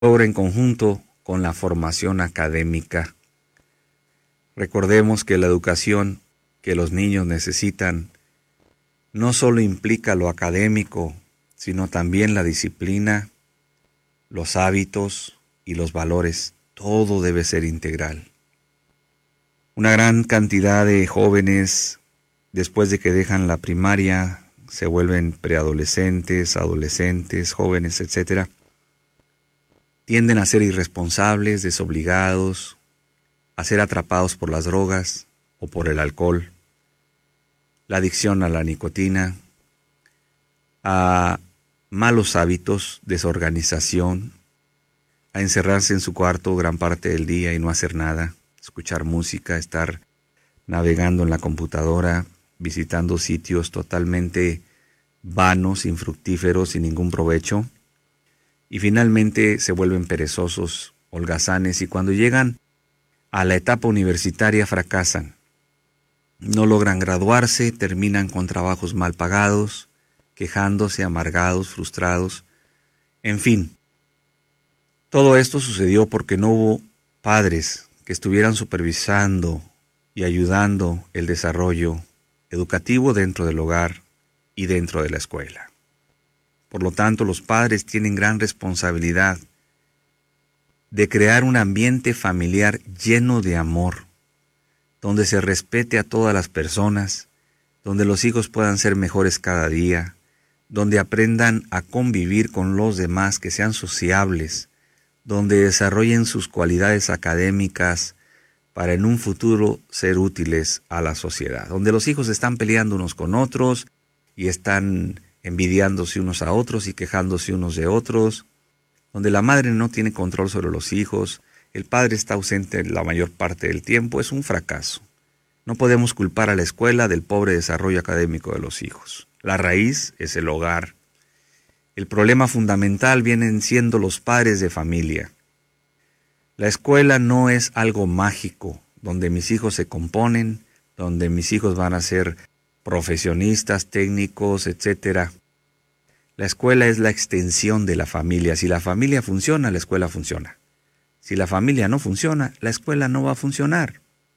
logra en conjunto con la formación académica. Recordemos que la educación que los niños necesitan no solo implica lo académico, sino también la disciplina, los hábitos y los valores. Todo debe ser integral. Una gran cantidad de jóvenes, después de que dejan la primaria, se vuelven preadolescentes, adolescentes, jóvenes, etc., tienden a ser irresponsables, desobligados, a ser atrapados por las drogas o por el alcohol, la adicción a la nicotina, a malos hábitos, desorganización, a encerrarse en su cuarto gran parte del día y no hacer nada, escuchar música, estar navegando en la computadora, visitando sitios totalmente vanos, infructíferos, sin ningún provecho, y finalmente se vuelven perezosos, holgazanes, y cuando llegan a la etapa universitaria fracasan. No logran graduarse, terminan con trabajos mal pagados, quejándose, amargados, frustrados, en fin. Todo esto sucedió porque no hubo padres que estuvieran supervisando y ayudando el desarrollo educativo dentro del hogar y dentro de la escuela. Por lo tanto, los padres tienen gran responsabilidad de crear un ambiente familiar lleno de amor, donde se respete a todas las personas, donde los hijos puedan ser mejores cada día, donde aprendan a convivir con los demás, que sean sociables, donde desarrollen sus cualidades académicas para en un futuro ser útiles a la sociedad, donde los hijos están peleando unos con otros y están envidiándose unos a otros y quejándose unos de otros, donde la madre no tiene control sobre los hijos, el padre está ausente la mayor parte del tiempo, es un fracaso. No podemos culpar a la escuela del pobre desarrollo académico de los hijos. La raíz es el hogar. El problema fundamental vienen siendo los padres de familia. La escuela no es algo mágico, donde mis hijos se componen, donde mis hijos van a ser profesionistas, técnicos, etc. La escuela es la extensión de la familia. Si la familia funciona, la escuela funciona. Si la familia no funciona, la escuela no va a funcionar.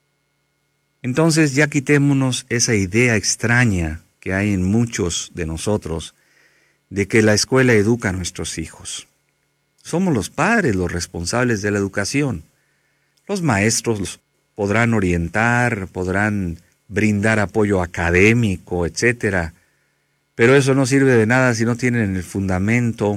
Entonces ya quitémonos esa idea extraña que hay en muchos de nosotros de que la escuela educa a nuestros hijos. Somos los padres los responsables de la educación. Los maestros los podrán orientar, podrán brindar apoyo académico, etc. Pero eso no sirve de nada si no tienen el fundamento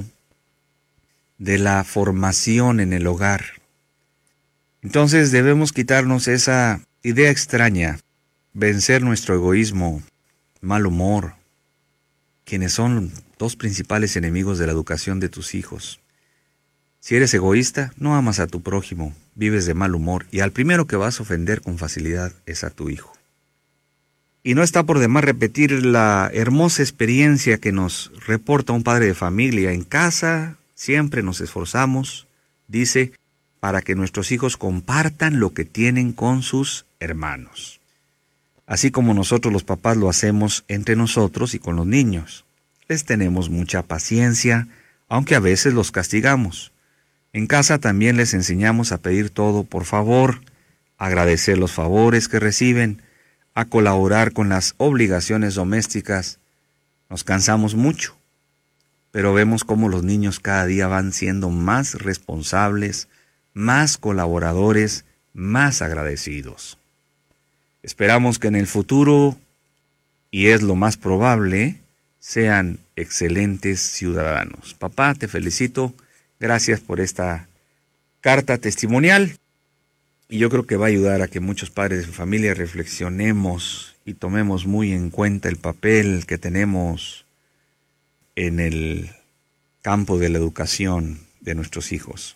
de la formación en el hogar. Entonces debemos quitarnos esa idea extraña, vencer nuestro egoísmo, mal humor, quienes son dos principales enemigos de la educación de tus hijos. Si eres egoísta, no amas a tu prójimo, vives de mal humor y al primero que vas a ofender con facilidad es a tu hijo. Y no está por demás repetir la hermosa experiencia que nos reporta un padre de familia. En casa siempre nos esforzamos, dice, para que nuestros hijos compartan lo que tienen con sus hermanos. Así como nosotros los papás lo hacemos entre nosotros y con los niños. Les tenemos mucha paciencia, aunque a veces los castigamos. En casa también les enseñamos a pedir todo por favor, a agradecer los favores que reciben, a colaborar con las obligaciones domésticas. Nos cansamos mucho, pero vemos cómo los niños cada día van siendo más responsables, más colaboradores, más agradecidos. Esperamos que en el futuro, y es lo más probable, sean excelentes ciudadanos. Papá, te felicito. Gracias por esta carta testimonial. Y yo creo que va a ayudar a que muchos padres de familia reflexionemos y tomemos muy en cuenta el papel que tenemos en el campo de la educación de nuestros hijos.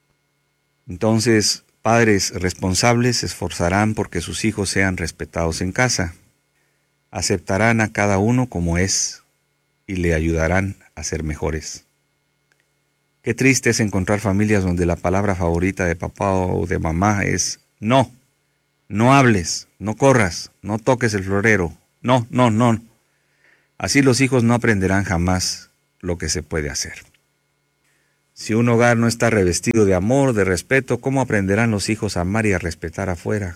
Entonces, padres responsables se esforzarán porque sus hijos sean respetados en casa. Aceptarán a cada uno como es y le ayudarán a ser mejores. Qué triste es encontrar familias donde la palabra favorita de papá o de mamá es no. No hables, no corras, no toques el florero. No, no, no. Así los hijos no aprenderán jamás lo que se puede hacer. Si un hogar no está revestido de amor, de respeto, ¿cómo aprenderán los hijos a amar y a respetar afuera?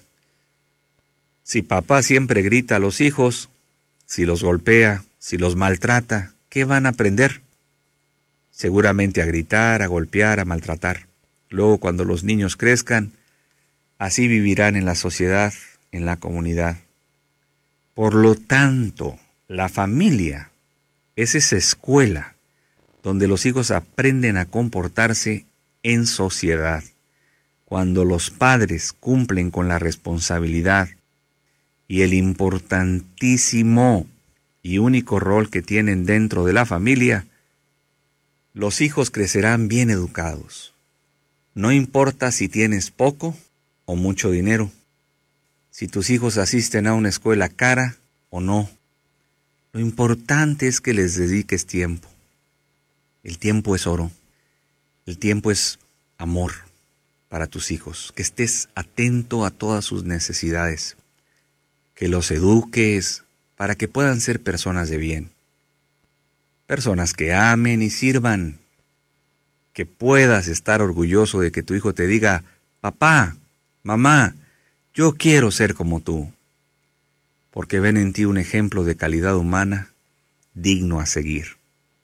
Si papá siempre grita a los hijos, si los golpea, si los maltrata, ¿qué van a aprender? Seguramente a gritar, a golpear, a maltratar. Luego, cuando los niños crezcan, así vivirán en la sociedad, en la comunidad. Por lo tanto, la familia es esa escuela donde los hijos aprenden a comportarse en sociedad. Cuando los padres cumplen con la responsabilidad y el importantísimo y único rol que tienen dentro de la familia, los hijos crecerán bien educados. No importa si tienes poco o mucho dinero, si tus hijos asisten a una escuela cara o no. Lo importante es que les dediques tiempo. El tiempo es oro. El tiempo es amor para tus hijos. Que estés atento a todas sus necesidades. Que los eduques para que puedan ser personas de bien. Personas que amen y sirvan. Que puedas estar orgulloso de que tu hijo te diga: papá, mamá, yo quiero ser como tú. Porque ven en ti un ejemplo de calidad humana digno a seguir.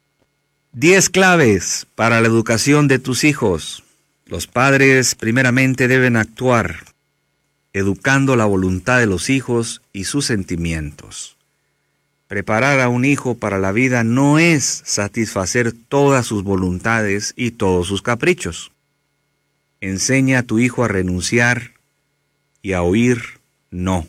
10 claves para la educación de tus hijos. Los padres primeramente deben actuar educando la voluntad de los hijos y sus sentimientos. Preparar a un hijo para la vida no es satisfacer todas sus voluntades y todos sus caprichos. Enseña a tu hijo a renunciar y a oír no.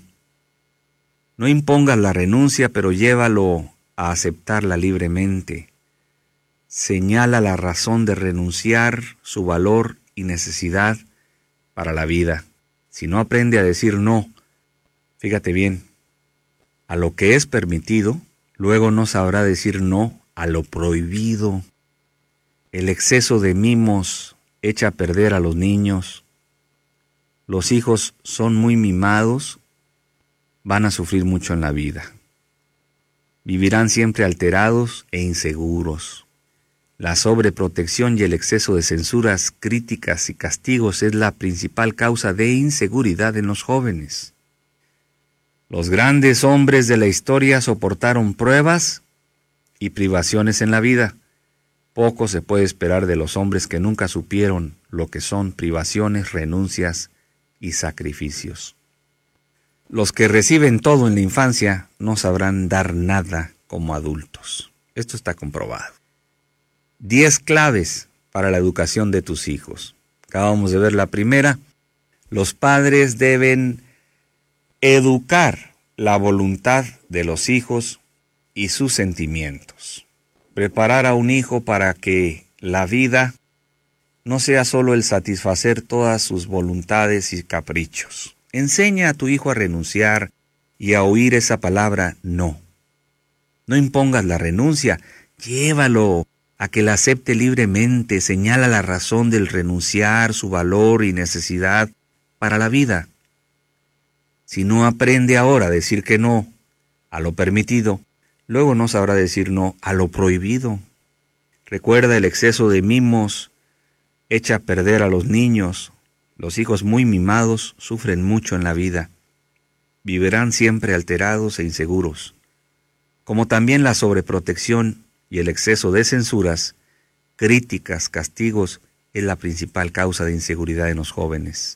No impongas la renuncia, pero llévalo a aceptarla libremente. Señala la razón de renunciar, su valor y necesidad para la vida. Si no aprende a decir no, fíjate bien, a lo que es permitido, luego no sabrá decir no a lo prohibido. El exceso de mimos echa a perder a los niños. Los hijos son muy mimados, van a sufrir mucho en la vida. Vivirán siempre alterados e inseguros. La sobreprotección y el exceso de censuras, críticas y castigos es la principal causa de inseguridad en los jóvenes. Los grandes hombres de la historia soportaron pruebas y privaciones en la vida. Poco se puede esperar de los hombres que nunca supieron lo que son privaciones, renuncias y sacrificios. Los que reciben todo en la infancia no sabrán dar nada como adultos. Esto está comprobado. 10 claves para la educación de tus hijos. Acabamos de ver la primera. Los padres deben educar la voluntad de los hijos y sus sentimientos. Preparar a un hijo para que la vida no sea solo el satisfacer todas sus voluntades y caprichos. Enseña a tu hijo a renunciar y a oír esa palabra no. No impongas la renuncia, llévalo a que la acepte libremente, señala la razón del renunciar, su valor y necesidad para la vida. Si no aprende ahora a decir que no a lo permitido, luego no sabrá decir no a lo prohibido. Recuerda, el exceso de mimos echa a perder a los niños. Los hijos muy mimados sufren mucho en la vida. Vivirán siempre alterados e inseguros. Como también la sobreprotección y el exceso de censuras, críticas, castigos, es la principal causa de inseguridad en los jóvenes.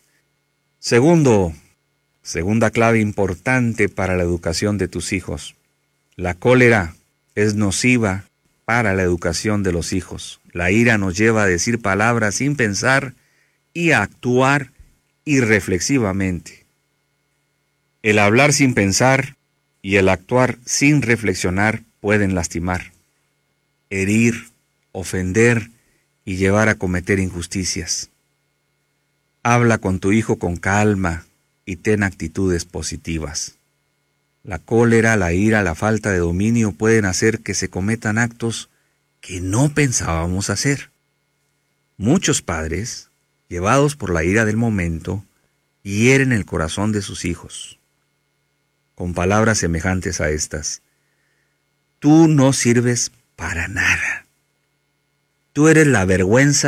Segunda clave importante para la educación de tus hijos. La cólera es nociva para la educación de los hijos. La ira nos lleva a decir palabras sin pensar y a actuar irreflexivamente. El hablar sin pensar y el actuar sin reflexionar pueden lastimar, herir, ofender y llevar a cometer injusticias. Habla con tu hijo con calma y ten actitudes positivas. La cólera, la ira, la falta de dominio pueden hacer que se cometan actos que no pensábamos hacer. Muchos padres, llevados por la ira del momento, hieren el corazón de sus hijos, con palabras semejantes a estas: tú no sirves para nada. Tú eres la vergüenza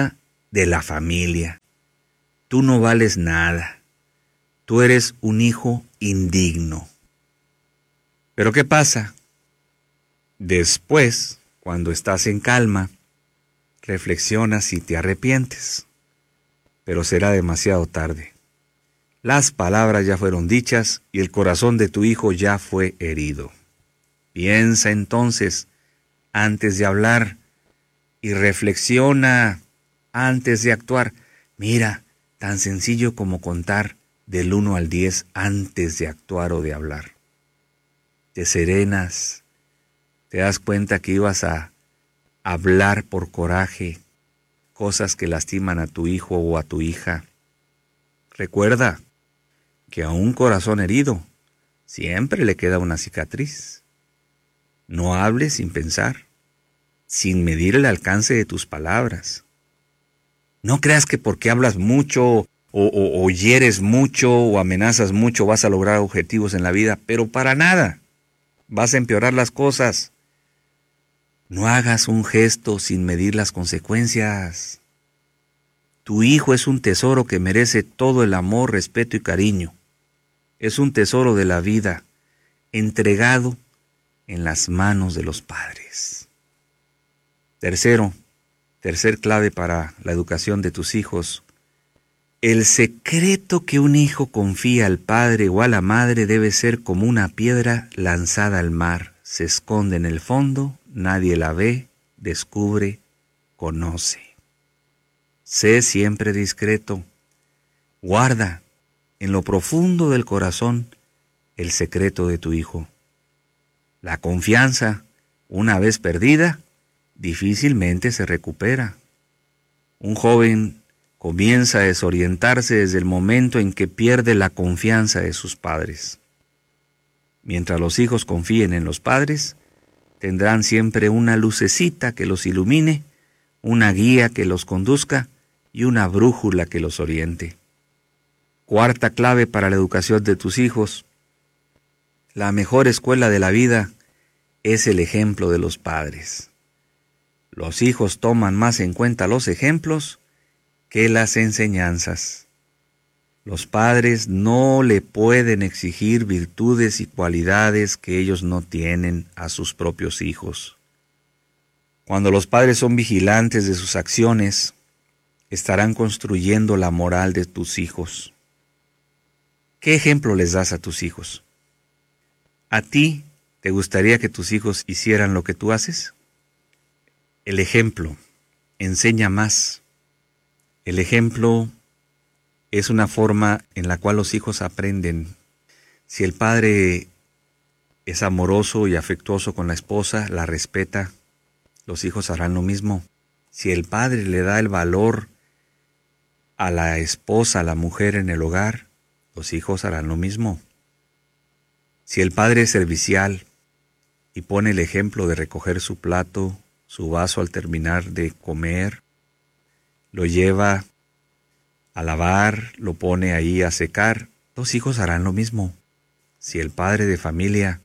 de la familia. Tú no vales nada. Tú eres un hijo indigno. Pero ¿qué pasa? Después, cuando estás en calma, reflexionas y te arrepientes. Pero será demasiado tarde. Las palabras ya fueron dichas y el corazón de tu hijo ya fue herido. Piensa entonces antes de hablar y reflexiona antes de actuar. Mira, tan sencillo como contar del 1 al 10 antes de actuar o de hablar. Te serenas, te das cuenta que ibas a hablar por coraje, cosas que lastiman a tu hijo o a tu hija. Recuerda que a un corazón herido siempre le queda una cicatriz. No hables sin pensar, sin medir el alcance de tus palabras. No creas que porque hablas mucho o hieres mucho o amenazas mucho vas a lograr objetivos en la vida, pero para nada. Vas a empeorar las cosas. No hagas un gesto sin medir las consecuencias. Tu hijo es un tesoro que merece todo el amor, respeto y cariño. Es un tesoro de la vida, entregado en las manos de los padres. Tercer clave para la educación de tus hijos. El secreto que un hijo confía al padre o a la madre debe ser como una piedra lanzada al mar. Se esconde en el fondo, nadie la ve, descubre, conoce. Sé siempre discreto. Guarda en lo profundo del corazón el secreto de tu hijo. La confianza, una vez perdida, difícilmente se recupera. Un joven comienza a desorientarse desde el momento en que pierde la confianza de sus padres. Mientras los hijos confíen en los padres, tendrán siempre una lucecita que los ilumine, una guía que los conduzca y una brújula que los oriente. Cuarta clave para la educación de tus hijos. La mejor escuela de la vida es el ejemplo de los padres. Los hijos toman más en cuenta los ejemplos que las enseñanzas. Los padres no le pueden exigir virtudes y cualidades que ellos no tienen a sus propios hijos. Cuando los padres son vigilantes de sus acciones, estarán construyendo la moral de tus hijos. ¿Qué ejemplo les das a tus hijos? ¿A ti te gustaría que tus hijos hicieran lo que tú haces? El ejemplo enseña más. El ejemplo es una forma en la cual los hijos aprenden. Si el padre es amoroso y afectuoso con la esposa, la respeta, los hijos harán lo mismo. Si el padre le da el valor a la esposa, a la mujer en el hogar, los hijos harán lo mismo. Si el padre es servicial y pone el ejemplo de recoger su plato, su vaso al terminar de comer, lo lleva a lavar, lo pone ahí a secar, los hijos harán lo mismo. Si el padre de familia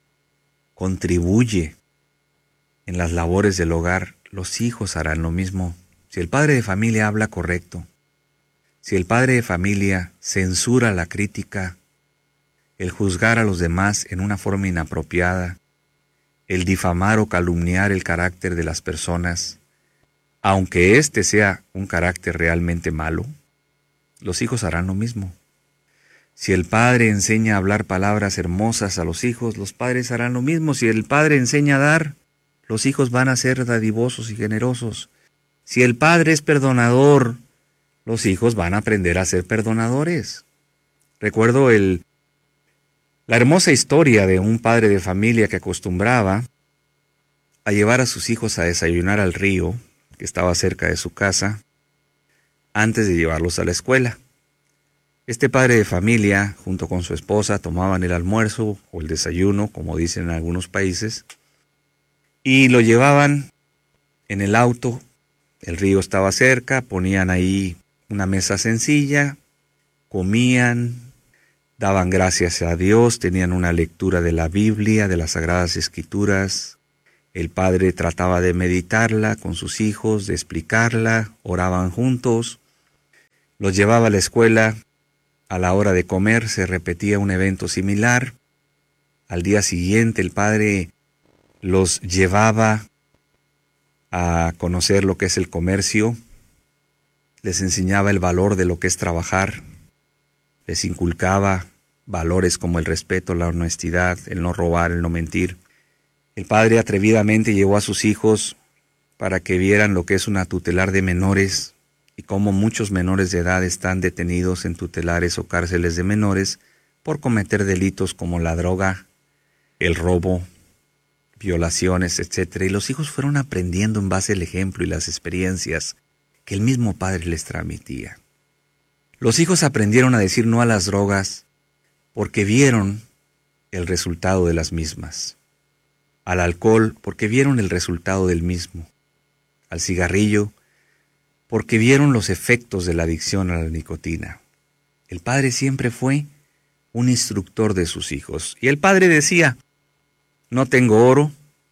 contribuye en las labores del hogar, los hijos harán lo mismo. Si el padre de familia habla correcto, si el padre de familia censura la crítica, el juzgar a los demás en una forma inapropiada, el difamar o calumniar el carácter de las personas, aunque éste sea un carácter realmente malo, los hijos harán lo mismo. Si el padre enseña a hablar palabras hermosas a los hijos, los padres harán lo mismo. Si el padre enseña a dar, los hijos van a ser dadivosos y generosos. Si el padre es perdonador, los hijos van a aprender a ser perdonadores. Recuerdo la hermosa historia de un padre de familia que acostumbraba a llevar a sus hijos a desayunar al río, que estaba cerca de su casa, antes de llevarlos a la escuela. Este padre de familia, junto con su esposa, tomaban el almuerzo o el desayuno, como dicen en algunos países, y lo llevaban en el auto. El río estaba cerca, ponían ahí una mesa sencilla, comían, daban gracias a Dios, tenían una lectura de la Biblia, de las Sagradas Escrituras, El padre trataba de meditarla con sus hijos, de explicarla, oraban juntos, los llevaba a la escuela. A la hora de comer se repetía un evento similar. Al día siguiente el padre los llevaba a conocer lo que es el comercio, les enseñaba el valor de lo que es trabajar, les inculcaba valores como el respeto, la honestidad, el no robar, el no mentir. El padre atrevidamente llevó a sus hijos para que vieran lo que es una tutelar de menores y cómo muchos menores de edad están detenidos en tutelares o cárceles de menores por cometer delitos como la droga, el robo, violaciones, etc. Y los hijos fueron aprendiendo en base al ejemplo y las experiencias que el mismo padre les transmitía. Los hijos aprendieron a decir no a las drogas porque vieron el resultado de las mismas. Al alcohol porque vieron el resultado del mismo. Al cigarrillo porque vieron los efectos de la adicción a la nicotina. El padre siempre fue un instructor de sus hijos. Y el padre decía, no tengo oro,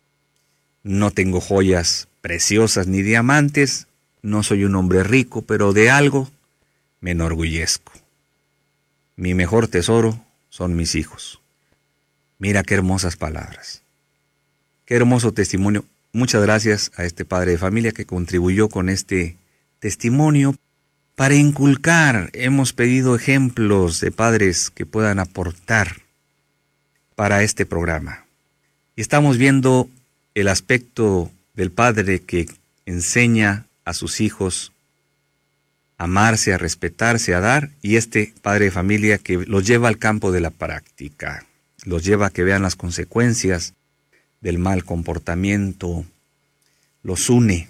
no tengo joyas preciosas ni diamantes, no soy un hombre rico, pero de algo me enorgullezco. Mi mejor tesoro son mis hijos. Mira qué hermosas palabras. Qué hermoso testimonio. Muchas gracias a este padre de familia que contribuyó con este testimonio para inculcar. Hemos pedido ejemplos de padres que puedan aportar para este programa. Y estamos viendo el aspecto del padre que enseña a sus hijos a amarse, a respetarse, a dar, y este padre de familia que los lleva al campo de la práctica, los lleva a que vean las consecuencias del mal comportamiento, los une.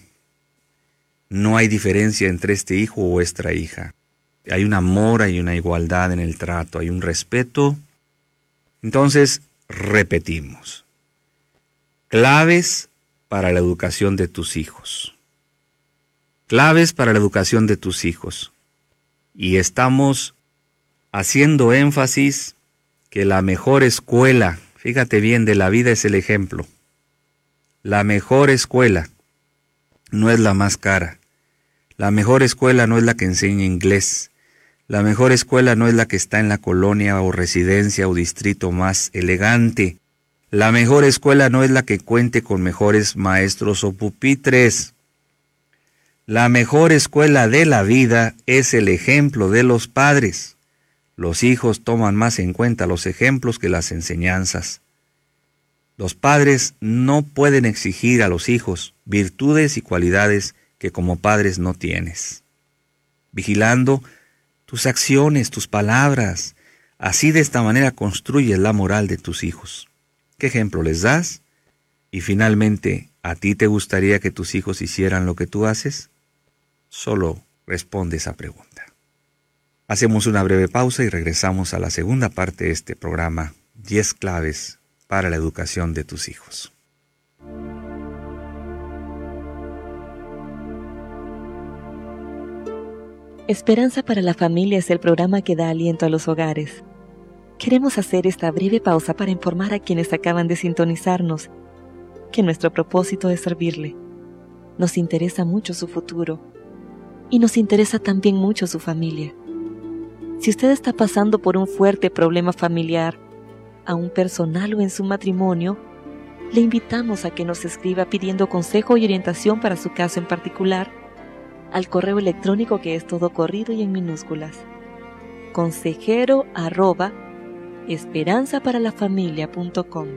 No hay diferencia entre este hijo o esta hija. Hay un amor, hay una igualdad en el trato, hay un respeto. Entonces, repetimos. Claves para la educación de tus hijos. Claves para la educación de tus hijos. Y estamos haciendo énfasis que la mejor escuela, fíjate bien, de la vida es el ejemplo. La mejor escuela no es la más cara. La mejor escuela no es la que enseña inglés. La mejor escuela no es la que está en la colonia o residencia o distrito más elegante. La mejor escuela no es la que cuente con mejores maestros o pupitres. La mejor escuela de la vida es el ejemplo de los padres. Los hijos toman más en cuenta los ejemplos que las enseñanzas. Los padres no pueden exigir a los hijos virtudes y cualidades que como padres no tienes. Vigilando tus acciones, tus palabras, así de esta manera construyes la moral de tus hijos. ¿Qué ejemplo les das? Y finalmente, ¿a ti te gustaría que tus hijos hicieran lo que tú haces? Solo responde esa pregunta. Hacemos una breve pausa y regresamos a la segunda parte de este programa, 10 claves para la educación de tus hijos. Esperanza para la Familia es el programa que da aliento a los hogares. Queremos hacer esta breve pausa para informar a quienes acaban de sintonizarnos que nuestro propósito es servirle. Nos interesa mucho su futuro y nos interesa también mucho su familia. Si usted está pasando por un fuerte problema familiar, aún personal o en su matrimonio, le invitamos a que nos escriba pidiendo consejo y orientación para su caso en particular al correo electrónico que es todo corrido y en minúsculas: consejero@esperanzaparalafamilia.com,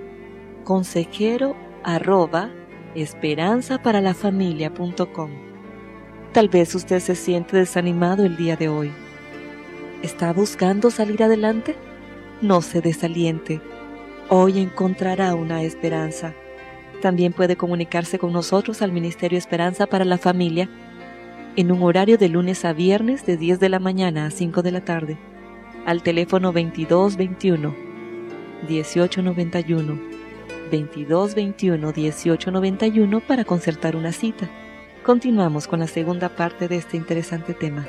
consejero@esperanzaparalafamilia.com. Tal vez usted se siente desanimado el día de hoy. ¿Está buscando salir adelante? No se desaliente. Hoy encontrará una esperanza. También puede comunicarse con nosotros al Ministerio Esperanza para la Familia en un horario de lunes a viernes de 10 de la mañana a 5 de la tarde, al teléfono 2221-1891, 2221-1891 para concertar una cita. Continuamos con la segunda parte de este interesante tema.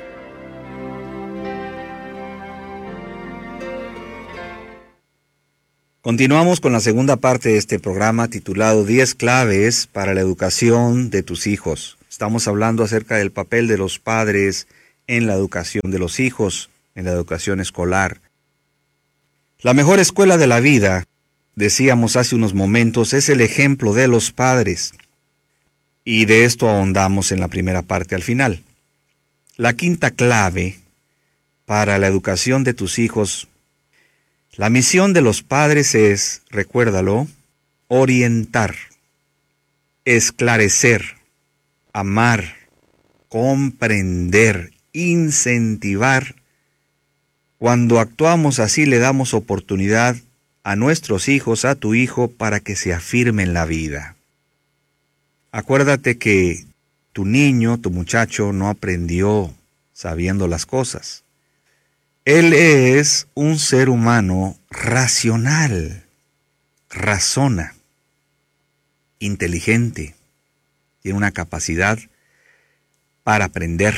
Continuamos con la segunda parte de este programa titulado 10 claves para la educación de tus hijos. Estamos hablando acerca del papel de los padres en la educación de los hijos, en la educación escolar. La mejor escuela de la vida, decíamos hace unos momentos, es el ejemplo de los padres. Y de esto ahondamos en la primera parte al final. La quinta clave para la educación de tus hijos. La misión de los padres es, recuérdalo, orientar, esclarecer, amar, comprender, incentivar. Cuando actuamos así le damos oportunidad a nuestros hijos, a tu hijo, para que se afirme en la vida. Acuérdate que tu niño, tu muchacho, no aprendió sabiendo las cosas. Él es un ser humano racional, razona, inteligente, tiene una capacidad para aprender.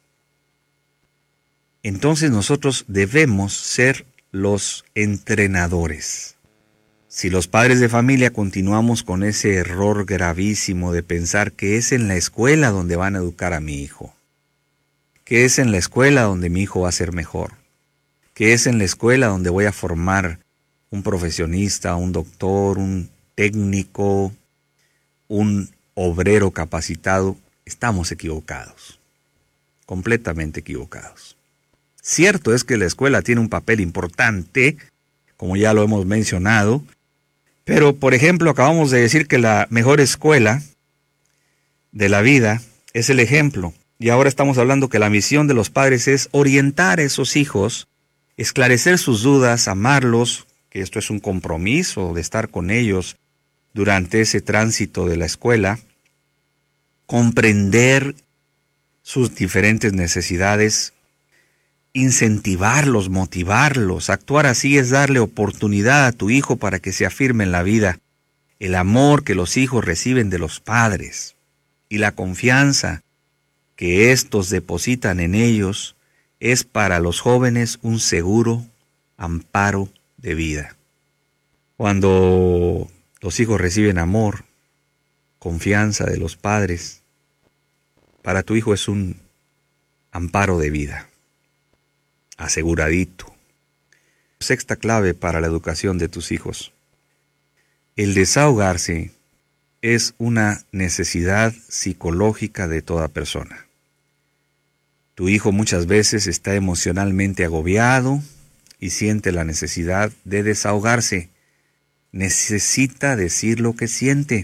Entonces nosotros debemos ser los entrenadores. Si los padres de familia continuamos con ese error gravísimo de pensar que es en la escuela donde van a educar a mi hijo, que es en la escuela donde mi hijo va a ser mejor, que es en la escuela donde voy a formar un profesionista, un doctor, un técnico, un obrero capacitado, estamos equivocados, completamente equivocados. Cierto es que la escuela tiene un papel importante, como ya lo hemos mencionado, pero por ejemplo acabamos de decir que la mejor escuela de la vida es el ejemplo, y ahora estamos hablando que la misión de los padres es orientar a esos hijos, esclarecer sus dudas, amarlos, que esto es un compromiso de estar con ellos durante ese tránsito de la escuela, comprender sus diferentes necesidades, incentivarlos, motivarlos. Actuar así es darle oportunidad a tu hijo para que se afirme en la vida. El amor que los hijos reciben de los padres y la confianza que éstos depositan en ellos es para los jóvenes un seguro amparo de vida. Cuando los hijos reciben amor, confianza de los padres, para tu hijo es un amparo de vida, aseguradito. Sexta clave para la educación de tus hijos. El desahogarse es una necesidad psicológica de toda persona. Tu hijo muchas veces está emocionalmente agobiado y siente la necesidad de desahogarse. Necesita decir lo que siente.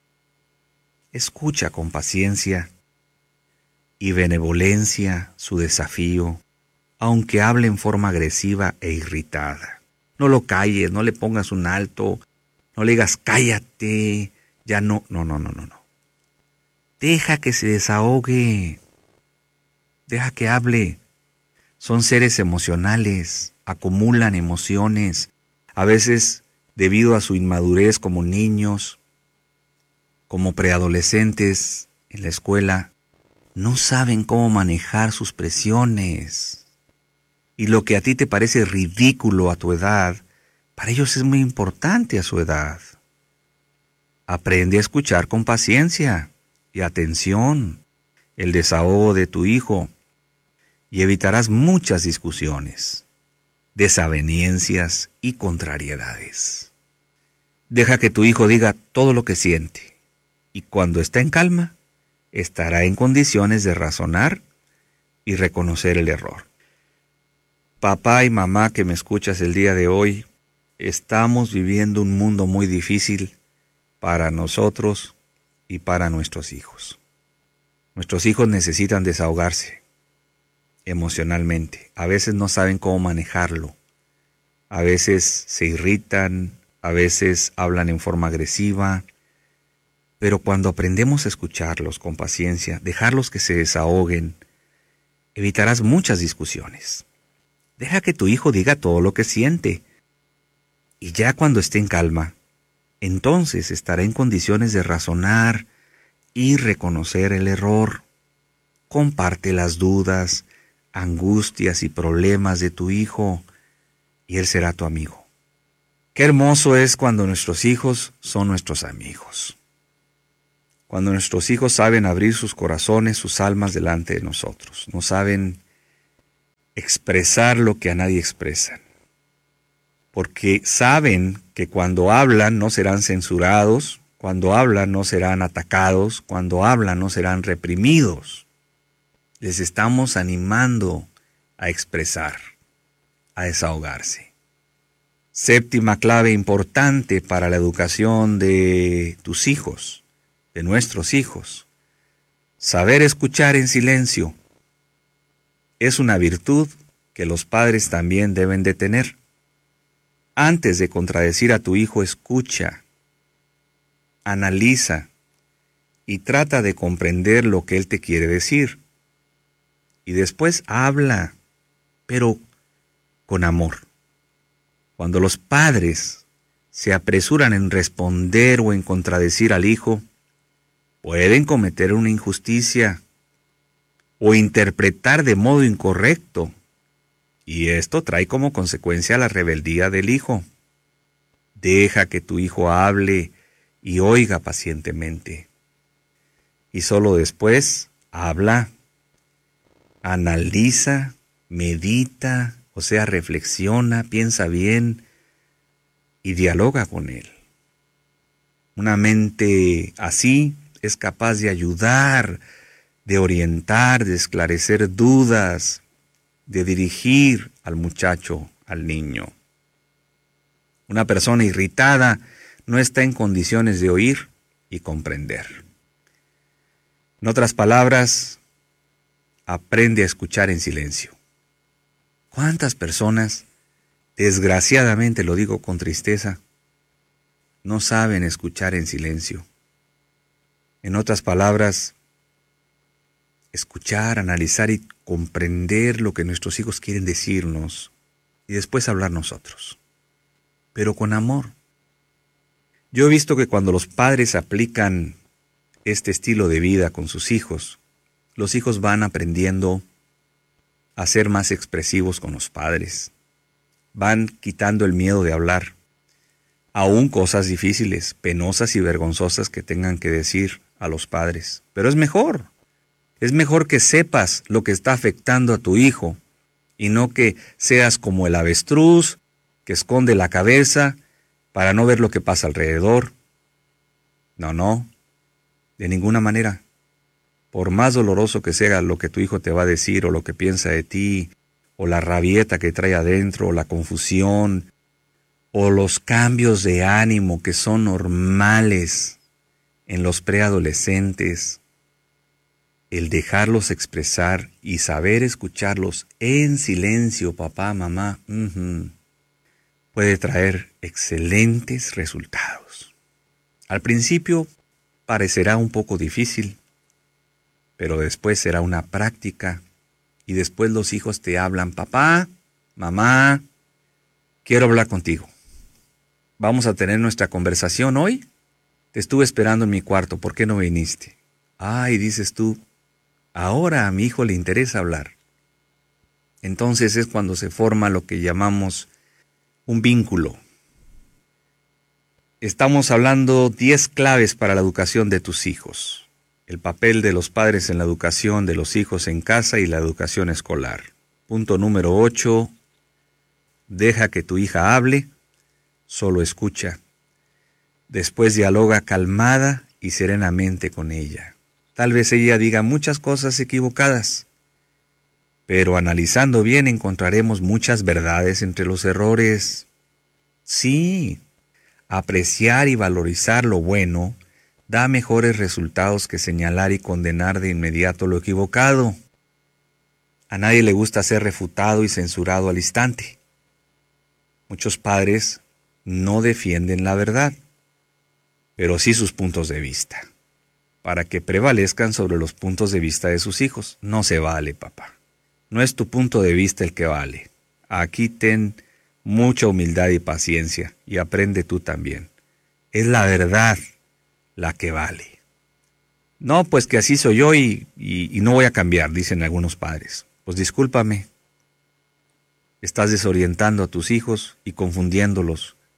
Escucha con paciencia y benevolencia su desafío, aunque hable en forma agresiva e irritada. No lo calles, no le pongas un alto, no le digas cállate, ya no. No. Deja que se desahogue. Deja que hable. Son seres emocionales, acumulan emociones, a veces debido a su inmadurez como niños, como preadolescentes en la escuela, no saben cómo manejar sus presiones. Y lo que a ti te parece ridículo a tu edad, para ellos es muy importante a su edad. Aprende a escuchar con paciencia y atención el desahogo de tu hijo y evitarás muchas discusiones, desavenencias y contrariedades. Deja que tu hijo diga todo lo que siente y cuando esté en calma, estará en condiciones de razonar y reconocer el error. Papá y mamá que me escuchas el día de hoy, estamos viviendo un mundo muy difícil para nosotros y para nuestros hijos. Nuestros hijos necesitan desahogarse emocionalmente. A veces no saben cómo manejarlo. A veces se irritan, a veces hablan en forma agresiva. Pero cuando aprendemos a escucharlos con paciencia, dejarlos que se desahoguen, evitarás muchas discusiones. Deja que tu hijo diga todo lo que siente. Y ya cuando esté en calma, entonces estará en condiciones de razonar y reconocer el error. Comparte las dudas, angustias y problemas de tu hijo, y él será tu amigo. Qué hermoso es cuando nuestros hijos son nuestros amigos. Cuando nuestros hijos saben abrir sus corazones, sus almas delante de nosotros. No saben expresar lo que a nadie expresan. Porque saben que cuando hablan no serán censurados, cuando hablan no serán atacados, cuando hablan no serán reprimidos. Les estamos animando a expresar, a desahogarse. Séptima clave importante para la educación de tus hijos, de nuestros hijos. Saber escuchar en silencio es una virtud que los padres también deben de tener. Antes de contradecir a tu hijo, escucha, analiza y trata de comprender lo que él te quiere decir. Y después habla, pero con amor. Cuando los padres se apresuran en responder o en contradecir al hijo, pueden cometer una injusticia o interpretar de modo incorrecto. Y esto trae como consecuencia la rebeldía del hijo. Deja que tu hijo hable y oiga pacientemente. Y solo después habla, analiza, medita, o sea, reflexiona, piensa bien y dialoga con él. Una mente así es capaz de ayudar, de orientar, de esclarecer dudas, de dirigir al muchacho, al niño. Una persona irritada no está en condiciones de oír y comprender. En otras palabras, aprende a escuchar en silencio. ¿Cuántas personas, desgraciadamente lo digo con tristeza, no saben escuchar en silencio? En otras palabras, escuchar, analizar y comprender lo que nuestros hijos quieren decirnos y después hablar nosotros, pero con amor. Yo he visto que cuando los padres aplican este estilo de vida con sus hijos, los hijos van aprendiendo a ser más expresivos con los padres, van quitando el miedo de hablar, aún cosas difíciles, penosas y vergonzosas que tengan que decir a los padres, pero es mejor. Es mejor que sepas lo que está afectando a tu hijo y no que seas como el avestruz que esconde la cabeza para no ver lo que pasa alrededor. No, de ninguna manera. Por más doloroso que sea lo que tu hijo te va a decir o lo que piensa de ti, o la rabieta que trae adentro, o la confusión, o los cambios de ánimo que son normales en los preadolescentes, el dejarlos expresar y saber escucharlos en silencio, papá, mamá, puede traer excelentes resultados. Al principio parecerá un poco difícil, pero después será una práctica y después los hijos te hablan, papá, mamá, quiero hablar contigo. ¿Vamos a tener nuestra conversación hoy? Te estuve esperando en mi cuarto, ¿por qué no viniste? Ay, dices tú, ahora a mi hijo le interesa hablar. Entonces es cuando se forma lo que llamamos un vínculo. Estamos hablando 10 claves para la educación de tus hijos. El papel de los padres en la educación de los hijos en casa y la educación escolar. Punto número 8. Deja que tu hija hable, solo escucha. Después dialoga calmada y serenamente con ella. Tal vez ella diga muchas cosas equivocadas, pero analizando bien encontraremos muchas verdades entre los errores. Sí, apreciar y valorizar lo bueno da mejores resultados que señalar y condenar de inmediato lo equivocado. A nadie le gusta ser refutado y censurado al instante. Muchos padres no defienden la verdad, pero sí sus puntos de vista, para que prevalezcan sobre los puntos de vista de sus hijos. No se vale, papá. No es tu punto de vista el que vale. Aquí ten mucha humildad y paciencia y aprende tú también. Es la verdad la que vale. No, pues que así soy yo y no voy a cambiar, dicen algunos padres. Pues discúlpame. Estás desorientando a tus hijos y confundiéndolos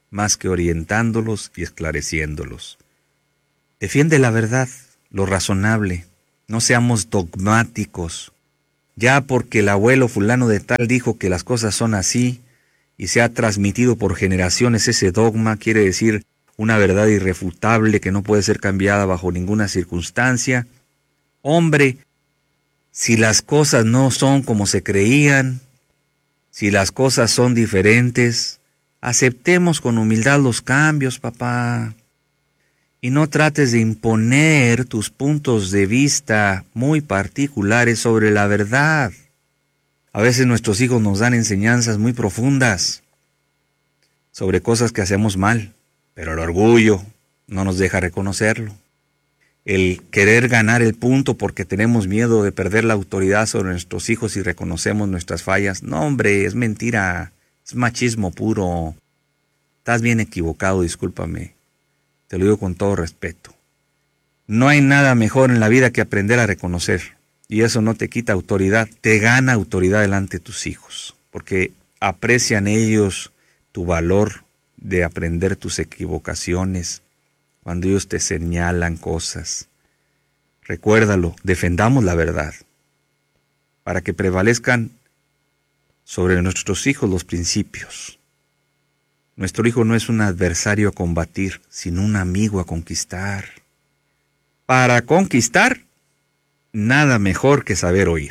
más que orientándolos y esclareciéndolos. Defiende la verdad, lo razonable. No seamos dogmáticos. Ya porque el abuelo fulano de tal dijo que las cosas son así y se ha transmitido por generaciones ese dogma, quiere decir una verdad irrefutable que no puede ser cambiada bajo ninguna circunstancia. Hombre, si las cosas no son como se creían, si las cosas son diferentes, aceptemos con humildad los cambios, papá. Y no trates de imponer tus puntos de vista muy particulares sobre la verdad. A veces nuestros hijos nos dan enseñanzas muy profundas sobre cosas que hacemos mal, pero el orgullo no nos deja reconocerlo. El querer ganar el punto porque tenemos miedo de perder la autoridad sobre nuestros hijos si reconocemos nuestras fallas. No, hombre, es mentira, es machismo puro. Estás bien equivocado, discúlpame. Te lo digo con todo respeto. No hay nada mejor en la vida que aprender a reconocer. Y eso no te quita autoridad, te gana autoridad delante de tus hijos. Porque aprecian ellos tu valor de aprender tus equivocaciones. Cuando ellos te señalan cosas. Recuérdalo, defendamos la verdad. Para que prevalezcan sobre nuestros hijos los principios. Nuestro hijo no es un adversario a combatir, sino un amigo a conquistar. Para conquistar, nada mejor que saber oír.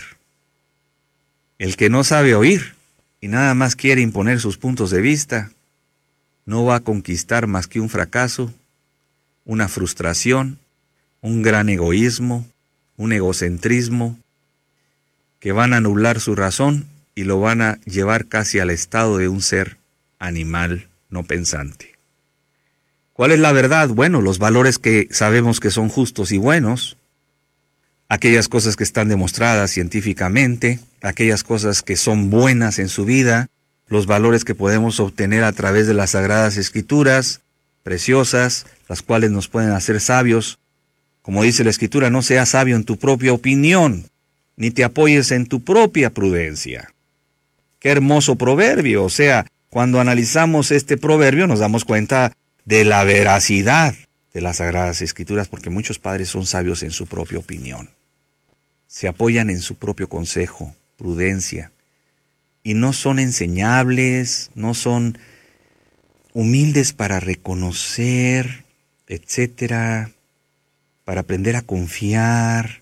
El que no sabe oír y nada más quiere imponer sus puntos de vista, no va a conquistar más que un fracaso, una frustración, un gran egoísmo, un egocentrismo, que van a anular su razón y lo van a llevar casi al estado de un ser animal no pensante. ¿Cuál es la verdad? Bueno, los valores que sabemos que son justos y buenos, aquellas cosas que están demostradas científicamente, aquellas cosas que son buenas en su vida, los valores que podemos obtener a través de las Sagradas Escrituras, preciosas, las cuales nos pueden hacer sabios. Como dice la Escritura, no seas sabio en tu propia opinión, ni te apoyes en tu propia prudencia. Qué hermoso proverbio. O sea, cuando analizamos este proverbio nos damos cuenta de la veracidad de las Sagradas Escrituras, porque muchos padres son sabios en su propia opinión. Se apoyan en su propio consejo, prudencia, y no son enseñables, no son humildes para reconocer, etcétera, para aprender a confiar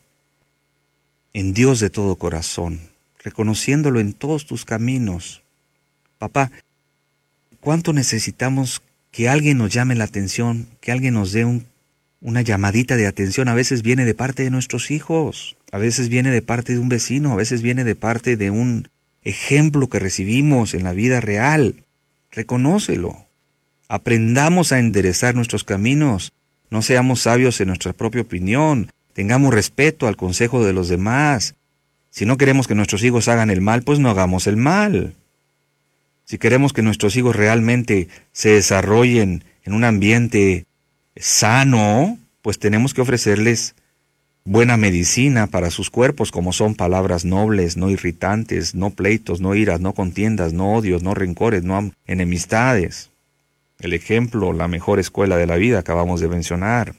en Dios de todo corazón, reconociéndolo en todos tus caminos. Papá, ¿cuánto necesitamos que alguien nos llame la atención, que alguien nos dé una llamadita de atención? A veces viene de parte de nuestros hijos, a veces viene de parte de un vecino, a veces viene de parte de un ejemplo que recibimos en la vida real. Reconócelo. Aprendamos a enderezar nuestros caminos. No seamos sabios en nuestra propia opinión. Tengamos respeto al consejo de los demás. Si no queremos que nuestros hijos hagan el mal, pues no hagamos el mal. Si queremos que nuestros hijos realmente se desarrollen en un ambiente sano, pues tenemos que ofrecerles buena medicina para sus cuerpos, como son palabras nobles, no irritantes, no pleitos, no iras, no contiendas, no odios, no rencores, no enemistades. El ejemplo, la mejor escuela de la vida, acabamos de mencionar.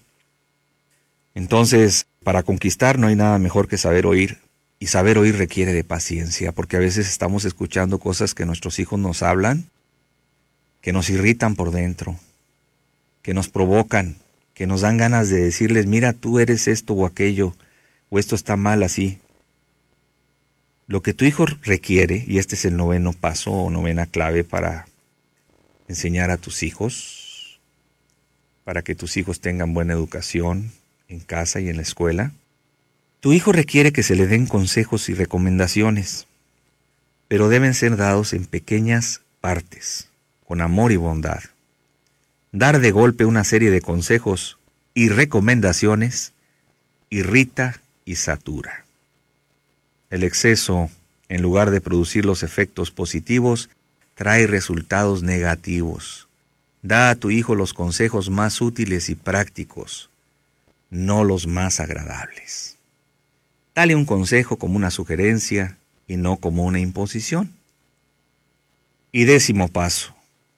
Entonces, para conquistar no hay nada mejor que saber oír. Y saber oír requiere de paciencia, porque a veces estamos escuchando cosas que nuestros hijos nos hablan, que nos irritan por dentro, que nos provocan, que nos dan ganas de decirles, mira, tú eres esto o aquello, o esto está mal así. Lo que tu hijo requiere, y este es el 9º paso o 9ª clave para enseñar a tus hijos, para que tus hijos tengan buena educación en casa y en la escuela. Tu hijo requiere que se le den consejos y recomendaciones, pero deben ser dados en pequeñas partes, con amor y bondad. Dar de golpe una serie de consejos y recomendaciones irrita y satura. El exceso, en lugar de producir los efectos positivos, trae resultados negativos. Da a tu hijo los consejos más útiles y prácticos, no los más agradables. Dale un consejo como una sugerencia y no como una imposición. Y 10º paso,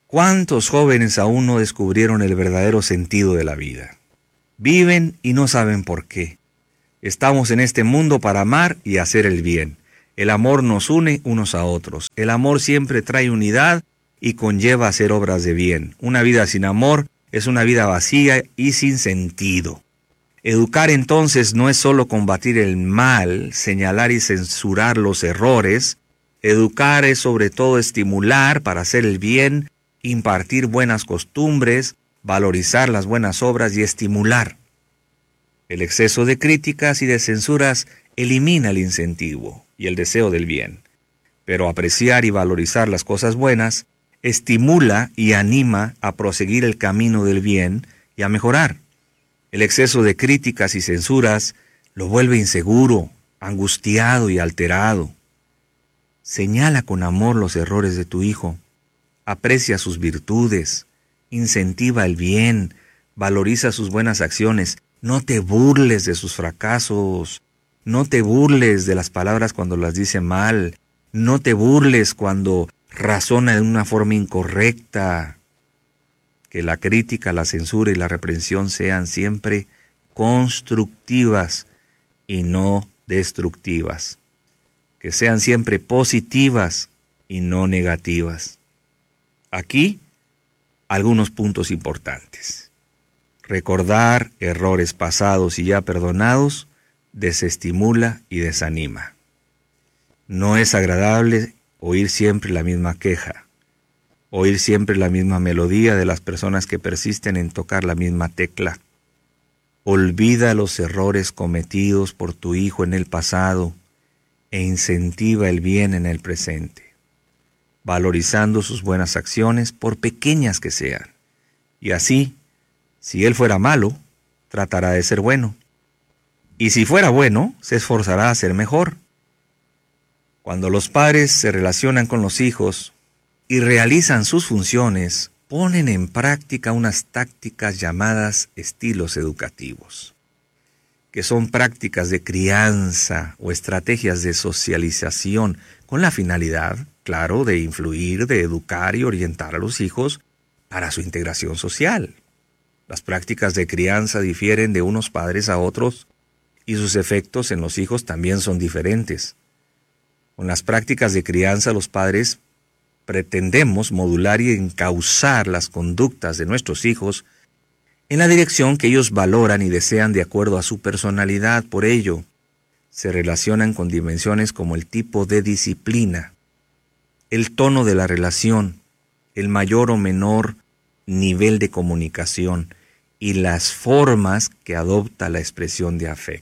¿Cuántos jóvenes aún no descubrieron el verdadero sentido de la vida? Viven y no saben por qué. Estamos en este mundo para amar y hacer el bien. El amor nos une unos a otros. El amor siempre trae unidad y conlleva hacer obras de bien. Una vida sin amor es una vida vacía y sin sentido. Educar entonces no es solo combatir el mal, señalar y censurar los errores. Educar es sobre todo estimular para hacer el bien, impartir buenas costumbres, valorizar las buenas obras y estimular. El exceso de críticas y de censuras elimina el incentivo y el deseo del bien, pero apreciar y valorizar las cosas buenas estimula y anima a proseguir el camino del bien y a mejorar. El exceso de críticas y censuras lo vuelve inseguro, angustiado y alterado. Señala con amor los errores de tu hijo, aprecia sus virtudes, incentiva el bien, valoriza sus buenas acciones. No te burles de sus fracasos, no te burles de las palabras cuando las dice mal, no te burles cuando razona de una forma incorrecta. Que la crítica, la censura y la reprensión sean siempre constructivas y no destructivas. Que sean siempre positivas y no negativas. Aquí, algunos puntos importantes. Recordar errores pasados y ya perdonados desestimula y desanima. No es agradable oír siempre la misma queja, oír siempre la misma melodía de las personas que persisten en tocar la misma tecla. Olvida los errores cometidos por tu hijo en el pasado e incentiva el bien en el presente, valorizando sus buenas acciones por pequeñas que sean. Y así, si él fuera malo, tratará de ser bueno. Y si fuera bueno, se esforzará a ser mejor. Cuando los padres se relacionan con los hijos y realizan sus funciones, ponen en práctica unas tácticas llamadas estilos educativos, que son prácticas de crianza o estrategias de socialización con la finalidad, claro, de influir, de educar y orientar a los hijos para su integración social. Las prácticas de crianza difieren de unos padres a otros y sus efectos en los hijos también son diferentes. Con las prácticas de crianza los padres pretendemos modular y encauzar las conductas de nuestros hijos en la dirección que ellos valoran y desean de acuerdo a su personalidad. Por ello, se relacionan con dimensiones como el tipo de disciplina, el tono de la relación, el mayor o menor nivel de comunicación y las formas que adopta la expresión de afecto.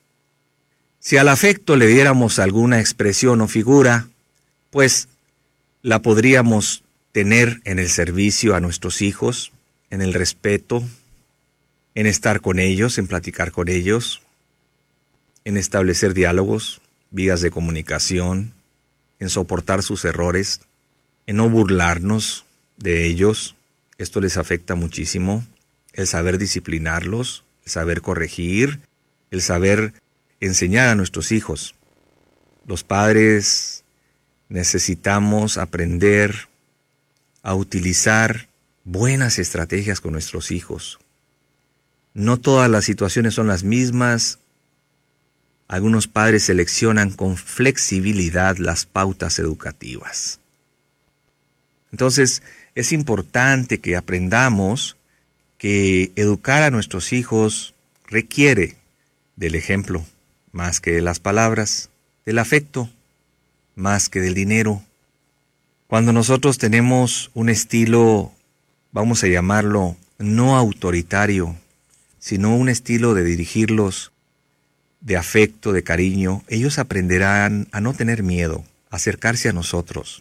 Si al afecto le diéramos alguna expresión o figura, pues la podríamos tener en el servicio a nuestros hijos, en el respeto, en estar con ellos, en platicar con ellos, en establecer diálogos, vías de comunicación, en soportar sus errores, en no burlarnos de ellos. Esto les afecta muchísimo, el saber disciplinarlos, el saber corregir, el saber enseñar a nuestros hijos. Los padres necesitamos aprender a utilizar buenas estrategias con nuestros hijos. No todas las situaciones son las mismas. Algunos padres seleccionan con flexibilidad las pautas educativas. Entonces, es importante que aprendamos que educar a nuestros hijos requiere del ejemplo más que de las palabras, del afecto más que del dinero. Cuando nosotros tenemos un estilo, vamos a llamarlo, no autoritario, sino un estilo de dirigirlos de afecto, de cariño, ellos aprenderán a no tener miedo, a acercarse a nosotros.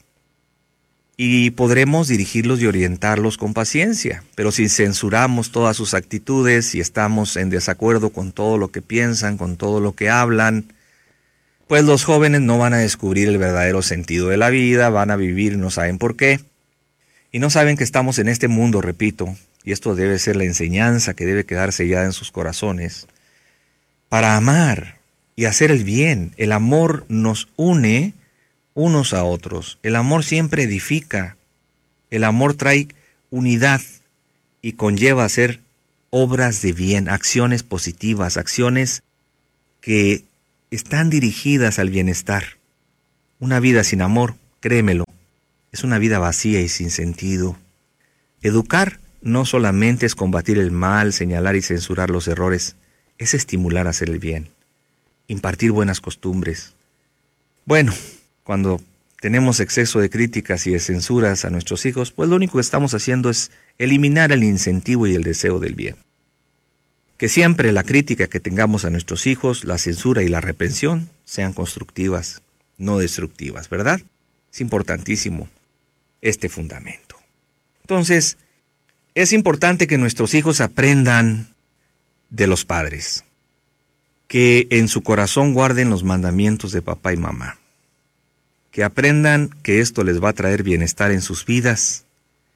Y podremos dirigirlos y orientarlos con paciencia, pero si censuramos todas sus actitudes, si estamos en desacuerdo con todo lo que piensan, con todo lo que hablan, pues los jóvenes no van a descubrir el verdadero sentido de la vida, van a vivir y no saben por qué. Y no saben que estamos en este mundo, repito, y esto debe ser la enseñanza que debe quedar sellada en sus corazones, para amar y hacer el bien. El amor nos une unos a otros. El amor siempre edifica. El amor trae unidad y conlleva hacer obras de bien, acciones positivas, acciones que están dirigidas al bienestar. Una vida sin amor, créemelo, es una vida vacía y sin sentido. Educar no solamente es combatir el mal, señalar y censurar los errores, es estimular a hacer el bien, impartir buenas costumbres. Bueno, cuando tenemos exceso de críticas y de censuras a nuestros hijos, pues lo único que estamos haciendo es eliminar el incentivo y el deseo del bien. Que siempre la crítica que tengamos a nuestros hijos, la censura y la reprensión sean constructivas, no destructivas, ¿verdad? Es importantísimo este fundamento. Entonces, es importante que nuestros hijos aprendan de los padres, que en su corazón guarden los mandamientos de papá y mamá, que aprendan que esto les va a traer bienestar en sus vidas,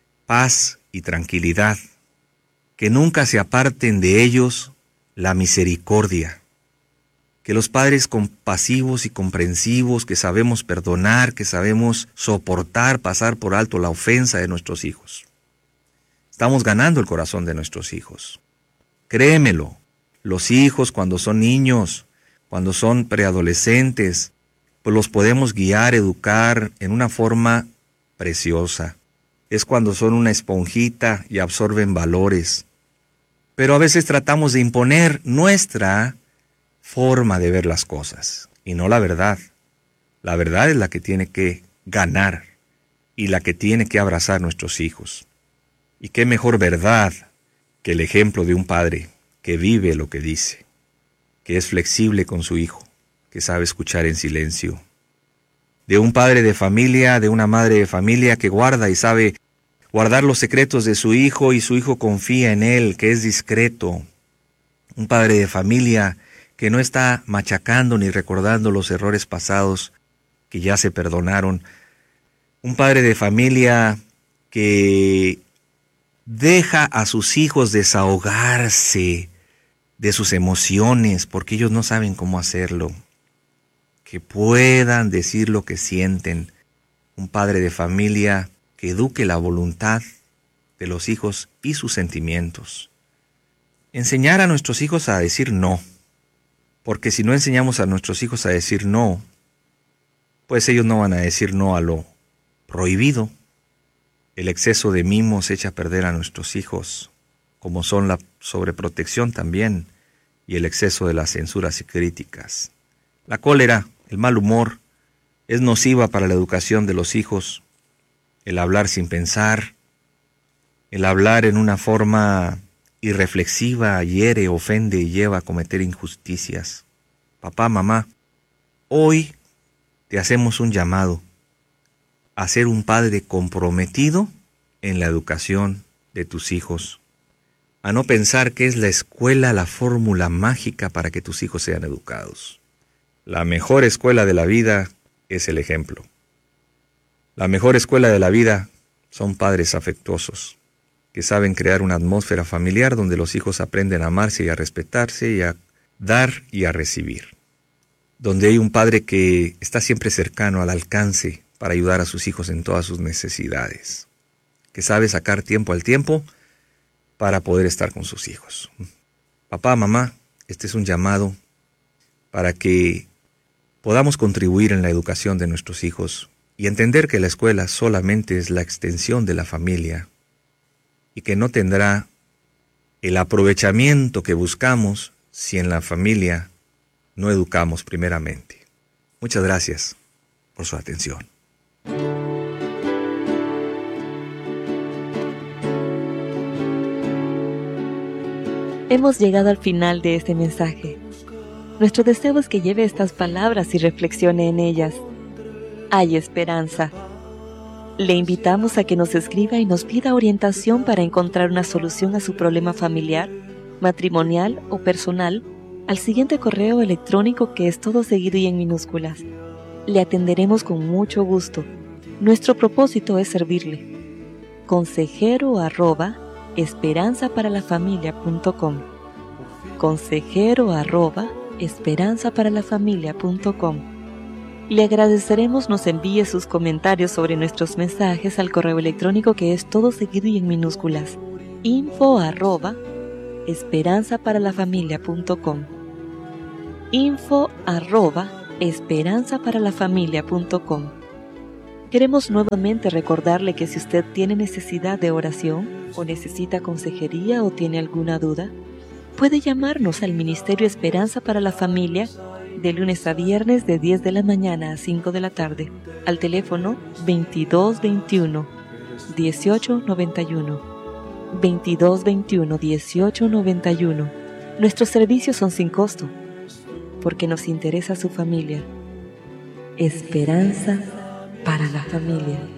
paz y tranquilidad, que nunca se aparten de ellos la misericordia, que los padres compasivos y comprensivos, que sabemos perdonar, que sabemos soportar, pasar por alto la ofensa de nuestros hijos. Estamos ganando el corazón de nuestros hijos. Créemelo, los hijos cuando son niños, cuando son preadolescentes, pues los podemos guiar, educar en una forma preciosa. Es cuando son una esponjita y absorben valores. Pero a veces tratamos de imponer nuestra forma de ver las cosas, y no la verdad. La verdad es la que tiene que ganar y la que tiene que abrazar nuestros hijos. Y qué mejor verdad que el ejemplo de un padre que vive lo que dice, que es flexible con su hijo, que sabe escuchar en silencio. De un padre de familia, de una madre de familia que guarda y sabe guardar los secretos de su hijo y su hijo confía en él, que es discreto. Un padre de familia que no está machacando ni recordando los errores pasados que ya se perdonaron. Un padre de familia que deja a sus hijos desahogarse de sus emociones porque ellos no saben cómo hacerlo. Que puedan decir lo que sienten. Un padre de familia que eduque la voluntad de los hijos y sus sentimientos. Enseñar a nuestros hijos a decir no. Porque si no enseñamos a nuestros hijos a decir no, pues ellos no van a decir no a lo prohibido. El exceso de mimos echa a perder a nuestros hijos, como son la sobreprotección también y el exceso de las censuras y críticas. La cólera, el mal humor, es nociva para la educación de los hijos. El hablar sin pensar, el hablar en una forma irreflexiva hiere, ofende y lleva a cometer injusticias. Papá, mamá, hoy te hacemos un llamado a ser un padre comprometido en la educación de tus hijos, a no pensar que es la escuela la fórmula mágica para que tus hijos sean educados. La mejor escuela de la vida es el ejemplo. La mejor escuela de la vida son padres afectuosos, que saben crear una atmósfera familiar donde los hijos aprenden a amarse y a respetarse y a dar y a recibir. Donde hay un padre que está siempre cercano al alcance para ayudar a sus hijos en todas sus necesidades. Que sabe sacar tiempo al tiempo para poder estar con sus hijos. Papá, mamá, este es un llamado para que podamos contribuir en la educación de nuestros hijos y entender que la escuela solamente es la extensión de la familia y que no tendrá el aprovechamiento que buscamos si en la familia no educamos primeramente. Muchas gracias por su atención. Hemos llegado al final de este mensaje. Nuestro deseo es que lleve estas palabras y reflexione en ellas. Hay esperanza. Le invitamos a que nos escriba y nos pida orientación para encontrar una solución a su problema familiar, matrimonial o personal al siguiente correo electrónico que es todo seguido y en minúsculas. Le atenderemos con mucho gusto. Nuestro propósito es servirle. consejero@esperanzaparalafamilia.com consejero@esperanzaparalafamilia.com Le agradeceremos nos envíe sus comentarios sobre nuestros mensajes al correo electrónico, que es todo seguido y en minúsculas: info@esperanzaparalafamilia.com, info@esperanzaparalafamilia.com. Queremos nuevamente recordarle que si usted tiene necesidad de oración o necesita consejería o tiene alguna duda, puede llamarnos al Ministerio Esperanza para la Familia de lunes a viernes de 10 de la mañana a 5 de la tarde al teléfono 2221-1891. 2221-1891. Nuestros servicios son sin costo, porque nos interesa su familia. Esperanza para la familia.